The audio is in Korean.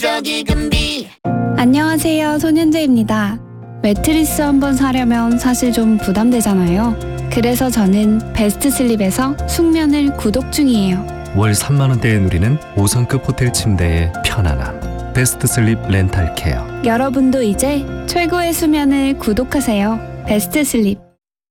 저기 금비. 안녕하세요, 손현재입니다. 매트리스 한번 사려면 사실 좀 부담되잖아요. 그래서 저는 베스트슬립에서 숙면을 구독 중이에요. 월 3만 원대에 누리는 5성급 호텔 침대의 편안함. 베스트슬립 렌탈케어. 여러분도 이제 최고의 수면을 구독하세요. 베스트슬립.